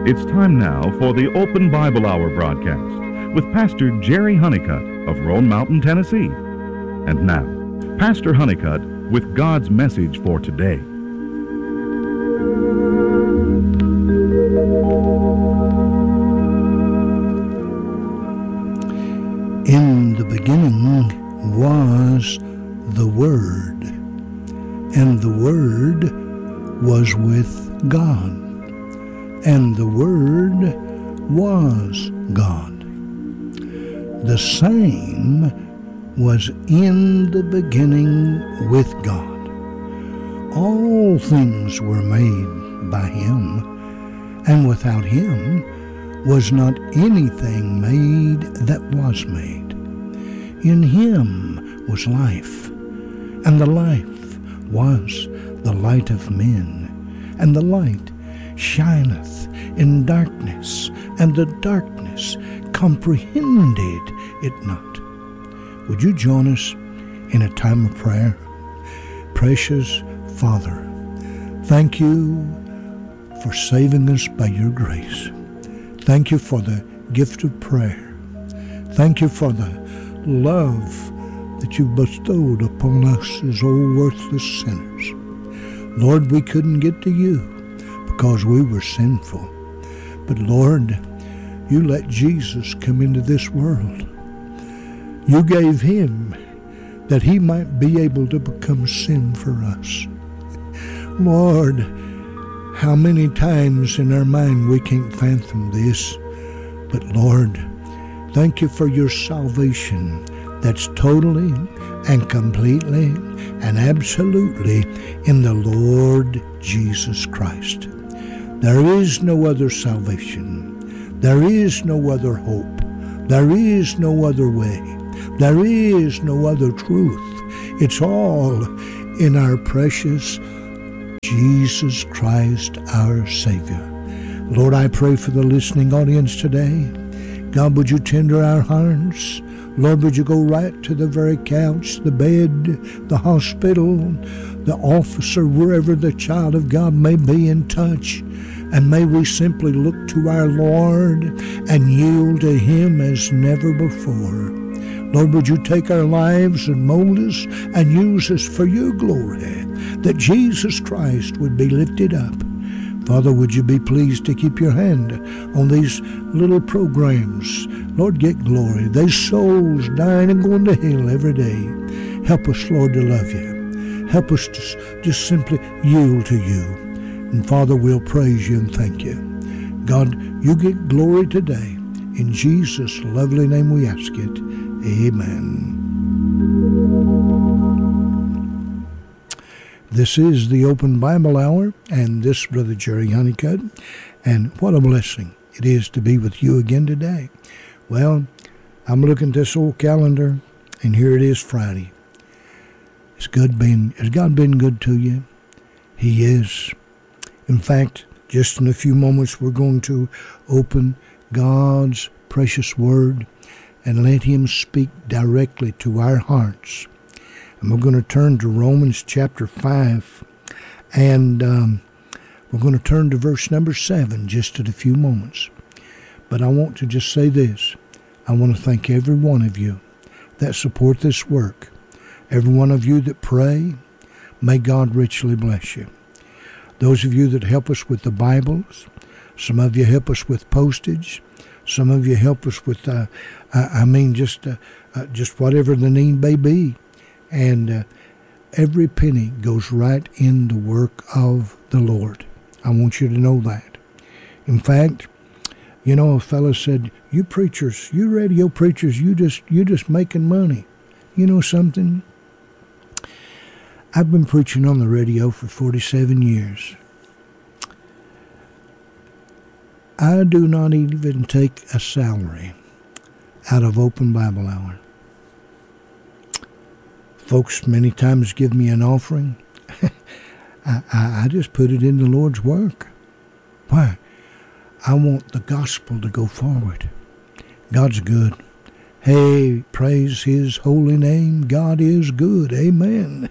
It's time now for the Open Bible Hour broadcast with Pastor Jerry Honeycutt of Roan Mountain, Tennessee. And now, Pastor Honeycutt with God's message for today. In the beginning was the Word, and the Word was with God, and the Word was God. The same was in the beginning with God. All things were made by Him, and without Him was not anything made that was made. In Him was life, and the life was the light of men, and the light shineth in darkness, and the darkness comprehended it not. Would you join us in a time of prayer? Precious Father, thank you for saving us by your grace. Thank you for the gift of prayer. Thank you for the love that you've bestowed upon us as old worthless sinners. Lord, we couldn't get to you because we were sinful. But Lord, you let Jesus come into this world. You gave Him that He might be able to become sin for us. Lord, how many times in our mind we can't fathom this. But Lord, thank you for your salvation that's totally and completely and absolutely in the Lord Jesus Christ. There is no other salvation. There is no other hope. There is no other way. There is no other truth. It's all in our precious Jesus Christ, our Savior. Lord, I pray for the listening audience today. God, would you tender our hearts? Lord, would you go right to the very couch, the bed, the hospital, the office, or wherever the child of God may be, in touch. And may we simply look to our Lord and yield to Him as never before. Lord, would you take our lives and mold us and use us for your glory, that Jesus Christ would be lifted up. Father, would you be pleased to keep your hand on these little programs? Lord, get glory. There's souls dying and going to hell every day. Help us, Lord, to love you. Help us to just simply yield to you. And Father, we'll praise you and thank you. God, you get glory today. In Jesus' lovely name we ask it. Amen. This is the Open Bible Hour, and this is Brother Jerry Honeycutt. And what a blessing it is to be with you again today. Well, I'm looking at this old calendar, and here it is, Friday. Has God been good to you? He is. In fact, just in a few moments, we're going to open God's precious Word and let Him speak directly to our hearts. And we're going to turn to Romans chapter 5, and we're going to turn to verse number 7 just in a few moments. But I want to just say this. I want to thank every one of you that support this work. Every one of you that pray, may God richly bless you. Those of you that help us with the Bibles, some of you help us with postage, some of you help us with, just whatever the need may be. And every penny goes right in the work of the Lord. I want you to know that. In fact, you know, a fellow said, you preachers, you radio preachers, you just making money. You know something? I've been preaching on the radio for 47 years. I do not even take a salary out of Open Bible Hour. Folks many times give me an offering. I just put it in the Lord's work. Why? I want the gospel to go forward. God's good. Hey, praise His holy name. God is good. Amen.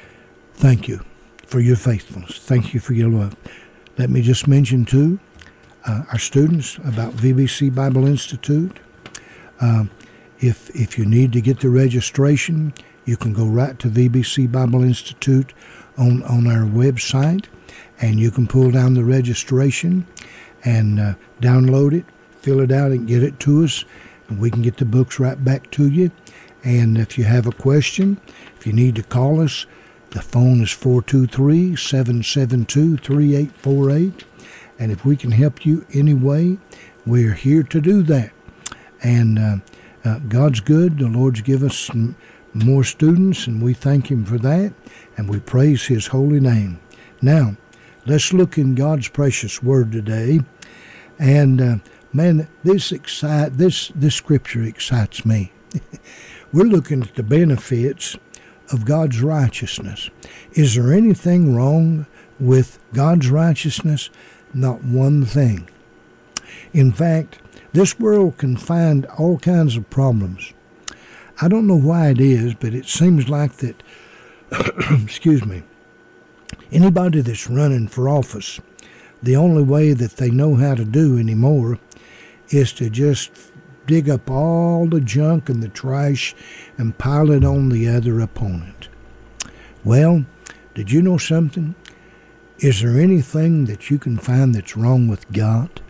Thank you for your faithfulness. Thank you for your love. Let me just mention, too, our students about VBC Bible Institute. If you need to get the registration, you can go right to VBC Bible Institute on our website, and you can pull down the registration and download it, fill it out, and get it to us, and we can get the books right back to you. And if you have a question, if you need to call us, the phone is 423-772-3848. And if we can help you any way, we're here to do that. And God's good. The Lord's give us some more students, and we thank Him for that, and we praise His holy name. Now, let's look in God's precious Word today. And man, this scripture excites me. We're looking at the benefits of God's righteousness. Is there anything wrong with God's righteousness? Not one thing. In fact, this world can find all kinds of problems. I don't know why it is, but it seems like that, excuse me, anybody that's running for office, the only way that they know how to do anymore is to just dig up all the junk and the trash and pile it on the other opponent. Well, did you know something? Is there anything that you can find that's wrong with God?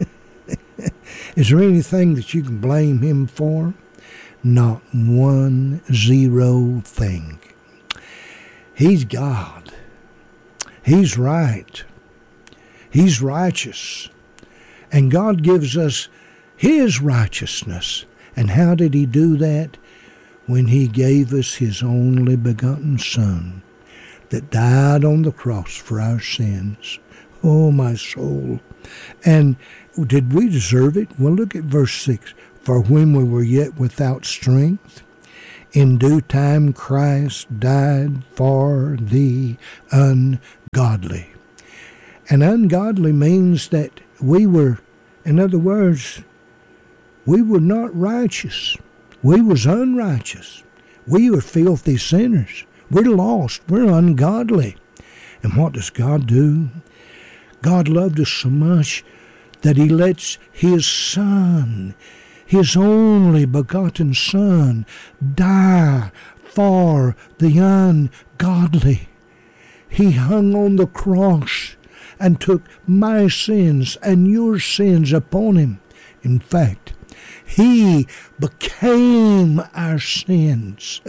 Is there anything that you can blame Him for? Not one zero thing. He's God. He's right. He's righteous. And God gives us His righteousness. And how did He do that? When He gave us His only begotten Son that died on the cross for our sins. Oh, my soul. And did we deserve it? Well, look at verse 6. For when we were yet without strength, in due time Christ died for the ungodly. And ungodly means that we were, in other words, we were not righteous. We was unrighteous. We were filthy sinners. We're lost. We're ungodly. And what does God do? God loved us so much that He lets His Son, His only begotten Son, die for the ungodly. He hung on the cross and took my sins and your sins upon Him. In fact, He became our sins.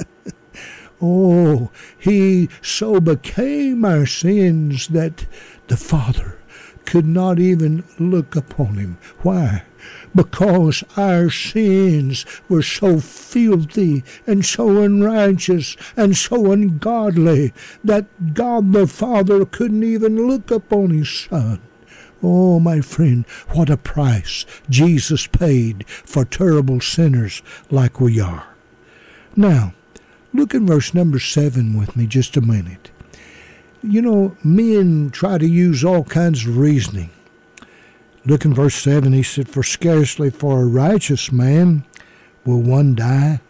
Oh, He so became our sins that the Father could not even look upon Him. Why? Because our sins were so filthy and so unrighteous and so ungodly that God the Father couldn't even look upon His Son. Oh, my friend, what a price Jesus paid for terrible sinners like we are. Now, look at verse number 7 with me just a minute. You know, men try to use all kinds of reasoning. Look in verse 7, he said, for scarcely for a righteous man will one die.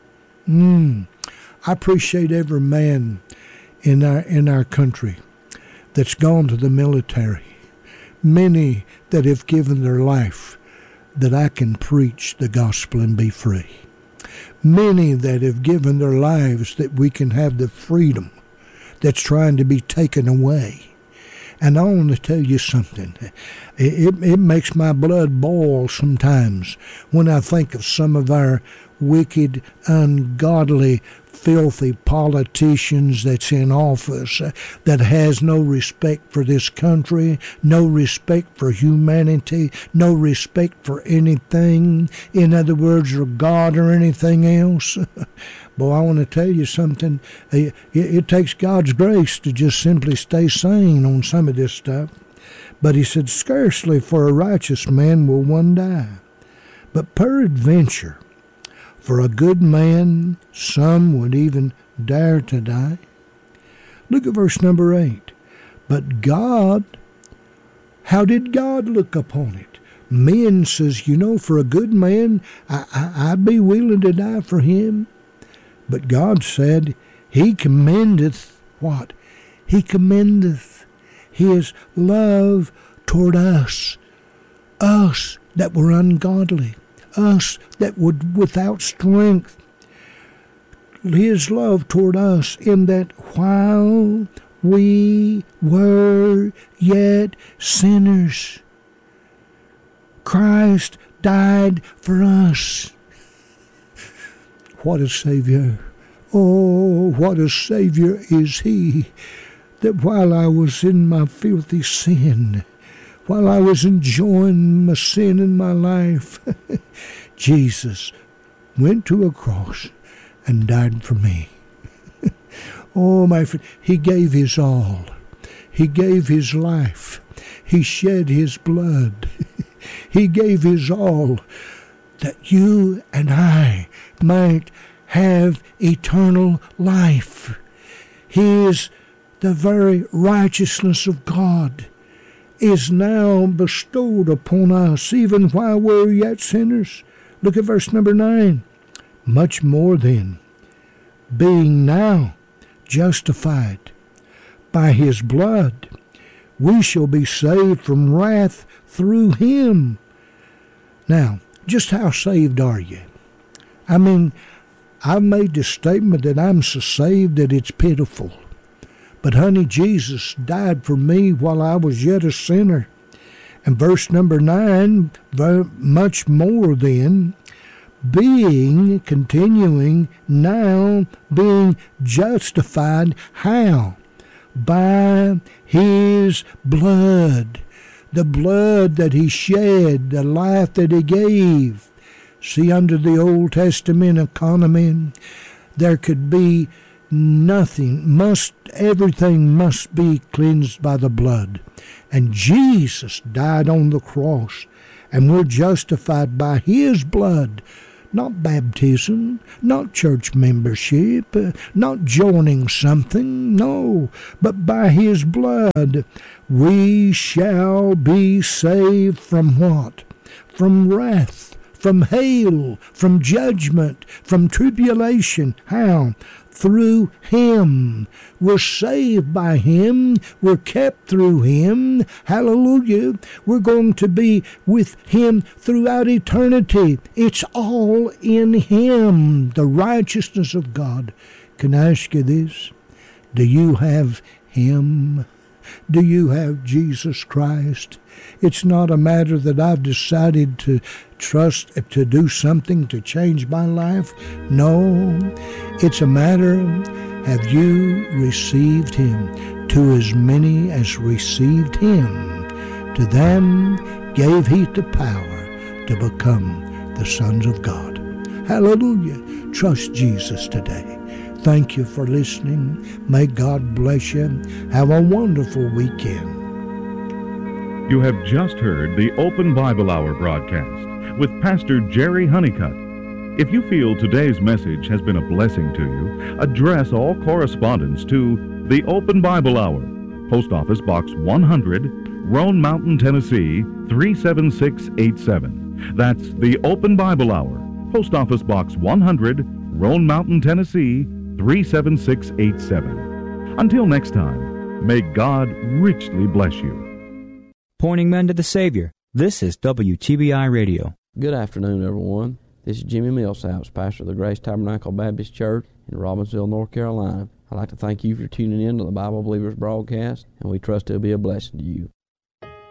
I appreciate every man in our country that's gone to the military. Many that have given their life that I can preach the gospel and be free. Many that have given their lives that we can have the freedom that's trying to be taken away. And I want to tell you something. It makes my blood boil sometimes when I think of some of our wicked, ungodly, filthy politicians that's in office that has no respect for this country, no respect for humanity, no respect for anything, in other words, or God or anything else. Boy, I want to tell you something. It takes God's grace to just simply stay sane on some of this stuff. But he said, scarcely for a righteous man will one die. But peradventure, for a good man, some would even dare to die. Look at verse number 8. But God, how did God look upon it? Men says, you know, for a good man, I'd be willing to die for him. But God said, He commendeth what? He commendeth His love toward us. Us that were ungodly, us that were without strength. His love toward us in that while we were yet sinners, Christ died for us. What a Savior. Oh, what a Savior is He, that while I was in my filthy sin, while I was enjoying my sin in my life, Jesus went to a cross and died for me. Oh, my friend, He gave His all. He gave His life. He shed His blood. He gave His all that you and I might have eternal life. He is the very righteousness of God is now bestowed upon us, even while we're yet sinners. Look at verse number 9. Much more then, being now justified by His blood, we shall be saved from wrath through Him. Now, just how saved are you? I mean, I've made the statement that I'm so saved that it's pitiful. But honey, Jesus died for me while I was yet a sinner. And verse number 9, much more then, continuing now being justified. How? By His blood. The blood that He shed, the life that He gave. See, under the Old Testament economy, there could be nothing. Everything must be cleansed by the blood. And Jesus died on the cross, and we're justified by His blood. Not baptism, not church membership, not joining something, no, but by His blood we shall be saved from what? From wrath, from hail, from judgment, from tribulation. How? Through Him. We're saved by Him. We're kept through Him. Hallelujah. We're going to be with Him throughout eternity. It's all in Him, the righteousness of God. Can I ask you this? Do you have Him? Do you have Jesus Christ? It's not a matter that I've decided to trust, to do something to change my life. No, it's a matter, have you received Him? To as many as received Him, to them gave He the power to become the sons of God. Hallelujah. Trust Jesus today. Thank you for listening. May God bless you. Have a wonderful weekend. You have just heard the Open Bible Hour broadcast with Pastor Jerry Honeycutt. If you feel today's message has been a blessing to you, address all correspondence to the Open Bible Hour, Post Office Box 100, Roan Mountain, Tennessee 37687. That's the Open Bible Hour, Post Office Box 100, Roan Mountain, Tennessee 37687. Until next time, may God richly bless you. Pointing men to the Savior. This is WTBI Radio. Good afternoon, everyone. This is Jimmy Millsaps, pastor of the Grace Tabernacle Baptist Church in Robbinsville, North Carolina. I'd like to thank you for tuning in to the Bible Believers broadcast, and we trust it'll be a blessing to you.